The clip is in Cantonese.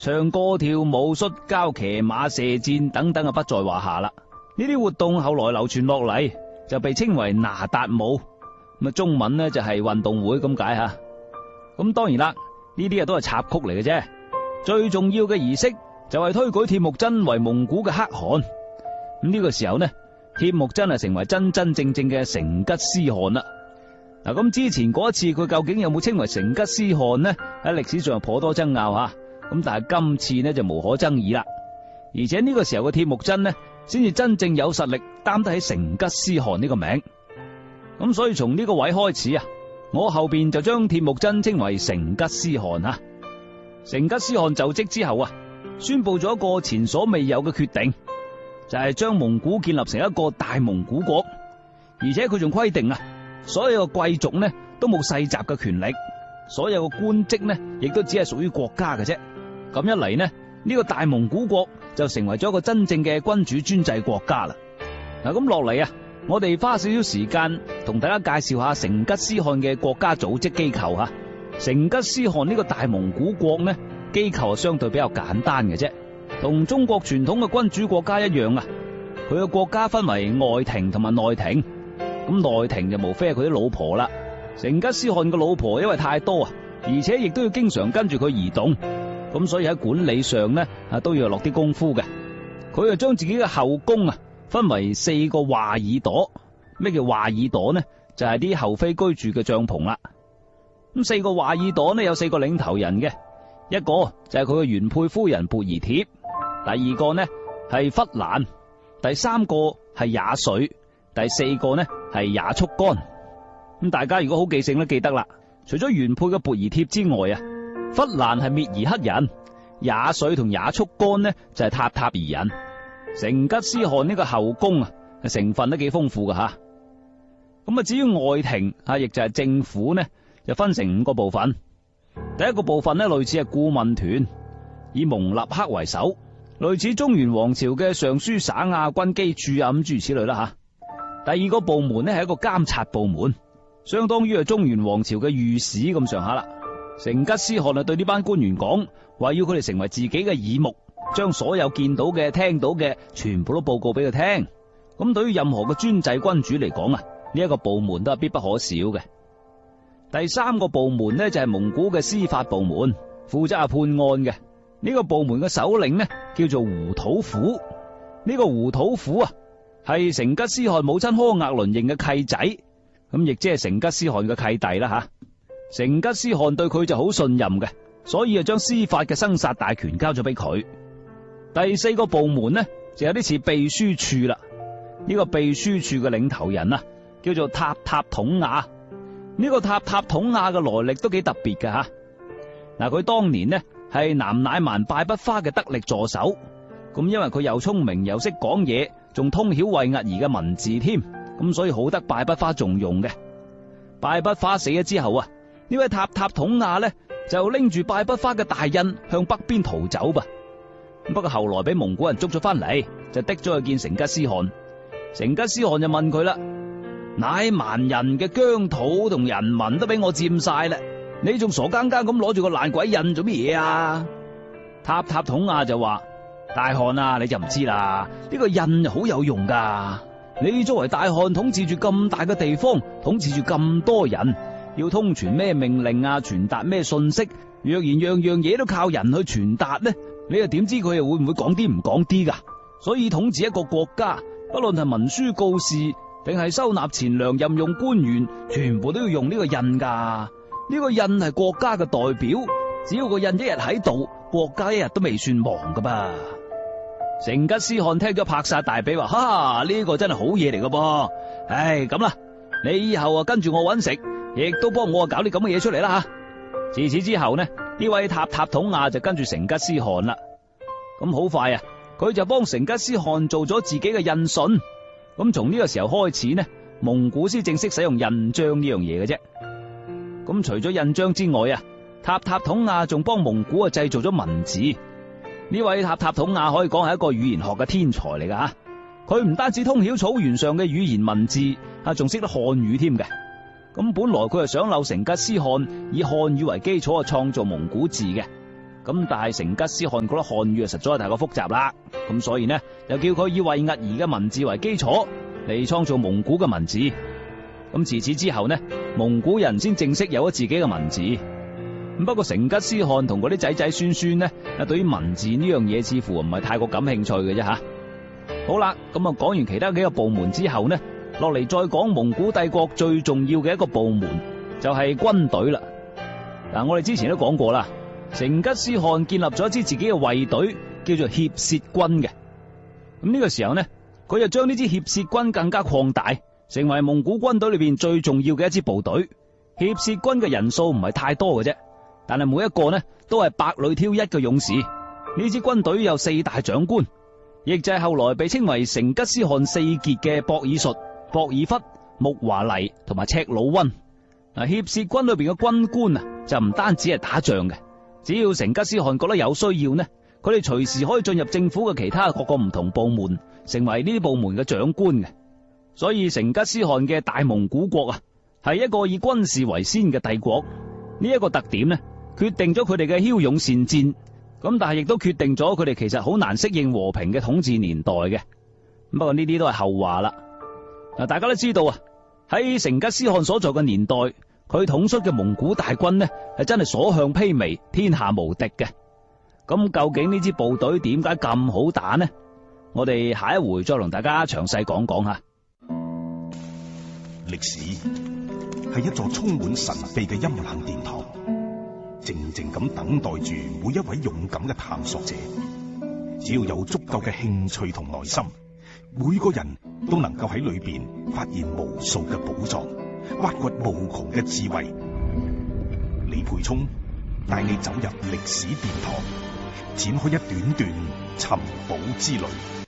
唱歌、跳舞、摔跤、騎馬、射箭等等不在話下啦。呢啲活動後來流傳落嚟，就被稱為那達舞，咁啊中文呢就係運動會咁解吓。咁當然啦，呢啲都係插曲嚟嘅啫。最重要嘅儀式就係推舉鐵木真為蒙古嘅可汗。咁呢個時候呢，鐵木真係成為真真正正嘅成吉思汗啦。嗱，咁之前嗰一次佢究竟有冇稱為成吉思汗呢？喺歷史上頗多爭拗吓。咁但係今次呢就無可爭議啦。而且呢個時候嘅鐵木真呢，先至真正有實力擔得起成吉思汗呢個名。咁所以從呢個位開始啊，我後邊就將鐵木真稱為成吉思汗啊。成吉思汗就職之後啊，宣布咗一個前所未有嘅決定，就係將蒙古建立成一個大蒙古國。而且佢仲規定啊，所有嘅貴族呢都冇世襲嘅權力，所有嘅官職呢亦都只係屬於國家嘅啫。咁一嚟呢，呢個大蒙古國就成為咗一個真正嘅君主專制國家啦。嗱，咁落嚟啊，我哋花少少時間同大家介紹下成吉思汗嘅國家組織機構吓。成吉思汗呢個大蒙古國呢，機構相對比較簡單嘅啫，同中國傳統嘅君主國家一樣啊。佢嘅國家分為外廷同埋內廷，咁內廷就無非係佢啲老婆啦。成吉思汗嘅老婆因為太多啊，而且亦都要經常跟住佢移動。咁所以喺管理上呢，都要落啲功夫嘅。佢就將自己嘅後宮啊分為4個華爾朵。咩叫華爾朵呢？就係啲后妃居住嘅帳篷啦。咁4個華爾朵呢，有4個領頭人嘅，一個就係佢嘅原配夫人勃兒帖，第二個呢係忽蘭，第3個係也緒，第4個呢係也速干。咁大家如果好記性都記得啦，除咗原配嘅勃兒帖之外啊，忽蘭係蔑兒黑人，也緒同也速干呢就係塔塔兒人。成吉思汗呢個後宮啊，成分都幾豐富噶吓。咁啊，至於外廷啊，亦就係政府呢，就分成5個部分。第一個部分呢，類似係顧問團，以蒙納克為首，類似中原王朝嘅尚書省啊、軍機處啊咁諸如此類啦吓。第二個部門呢，係一個監察部門，相當於係中原王朝嘅御史咁上下啦。成吉思汗啊，對呢班官員講話，要佢哋成為自己嘅耳目，將所有見到嘅、聽到嘅全部都報告俾佢聽。咁對於任何嘅專制君主嚟講啊，呢一個部門都係必不可少嘅。第3個部門呢，就係蒙古嘅司法部門，負責係判案嘅。呢個部門嘅首領呢，叫做胡土虎。呢個胡土虎啊，係成吉思汗母親柯額倫認嘅契仔，咁亦即係成吉思汗嘅契弟啦吓。成吉思汗對佢就好信任嘅，所以就將司法嘅生殺大權交咗俾佢。第4個部門呢，就有啲似秘書處啦。呢個秘書處嘅領頭人啊，叫做塔塔統亞。呢個塔塔統亞嘅來歷都幾特別嘅吓。嗱，佢當年呢係南乃蠻拜不花嘅得力助手，咁因為佢又聰明又識講嘢，仲通曉衛壓兒嘅文字添，咁所以好得拜不花重用嘅。拜不花死咗之後啊，呢位塔塔統亞呢就拎住拜不花嘅大印向北邊逃走吧。不過後來俾蒙古人捉咗翻嚟，就逼咗去見成吉思汗。成吉思汗就問佢啦：乃蠻人嘅疆土同人民都俾我佔晒啦，你仲傻更更咁攞住個爛鬼印做乜嘢啊？塔塔統亞就話：大汗啊，你就唔知啦，呢個印好有用噶。你作為大汗，統治住咁大嘅地方，統治住咁多人，要通傳咩命令啊，傳達咩信息，若然樣樣嘢都靠人去傳達呢，你又點知佢又會唔會講啲唔講啲噶？所以統治一個國家，不論係文書告示定係收納錢糧、任用官員，全部都要用呢個印噶。呢個印係國家嘅代表，只要個印一日喺度，國家一日都未算亡噶噃。成吉思汗聽咗拍晒大髀話：哈，呢個真係好嘢嚟噶噃！唉，咁啦，你以後啊跟住我搵食，亦都幫我搞啲咁嘅嘢出嚟啦吓。自此之後呢，呢位塔塔統亞就跟住成吉思汗啦。咁好快啊，佢就幫成吉思汗做咗自己嘅印信。咁從呢個時候開始呢，蒙古先正式使用印章呢樣嘢嘅啫。咁除咗印章之外啊，塔塔統亞仲幫蒙古啊製造咗文字。呢位塔塔統亞可以講係一個語言學嘅天才嚟噶吓。佢唔單止通曉草原上嘅語言文字，仲識得漢語添嘅。咁本來佢係想留成吉思汗以漢語為基礎創造蒙古字嘅， 咁但係成吉思汗覺得漢語實在係太過複雜啦，咁所以呢就叫佢以衛壓兒嘅文字為基礎嚟創造蒙古嘅文字。咁自此之後呢，蒙古人先正式有咗自己嘅文字。不過成吉思汗同嗰啲仔仔孫孫呢，對於文字呢樣嘢似乎唔係太過感興趣嘅啫吓。好啦，咁啊講完其他幾個部門之後呢，落嚟再講蒙古帝國最重要嘅一個部門就係軍隊啦。嗱，我哋之前都講過啦，成吉思汗建立咗一支自己嘅衛隊，叫做協攝軍嘅。咁呢個時候呢，佢就將呢支協攝軍更加擴大，成為蒙古軍隊裏邊最重要嘅一支部隊。協攝軍嘅人數唔係太多嘅啫，但係每一個呢都係百裏挑一嘅勇士。呢支軍隊有4大長官，亦就係後來被稱為成吉思汗4傑嘅博爾術、博爾忽、木華黎同埋赤魯溫。嗱，協攝軍裏邊嘅軍官啊，就唔單止係打仗嘅，只要成吉思汗覺得有需要呢，佢哋隨時可以進入政府嘅其他各個唔同部門，成為呢啲部門嘅長官嘅。所以成吉思汗嘅大蒙古國啊，係一個以軍事為先嘅帝國。呢一個特點呢，決定咗佢哋嘅驍勇善戰，咁但係亦都決定咗佢哋其實好難適應和平嘅統治年代嘅。不過呢啲都係後話啦。嗱，大家都知道啊，喺成吉思汗所在嘅年代，佢統率嘅蒙古大軍呢，係真係所向披靡，天下無敵嘅。咁究竟呢支部隊點解咁好打呢？我哋下一回再同大家詳細講講吓。 歷史係一座充滿神秘嘅陰冷殿堂，靜靜咁等待住每一位勇敢嘅探索者。只要有足夠嘅興趣同耐心，每個人都能夠喺裏邊發現無數嘅寶藏，挖掘無窮嘅智慧。李培聰帶你走入歷史殿堂，展開一段段尋寶之旅。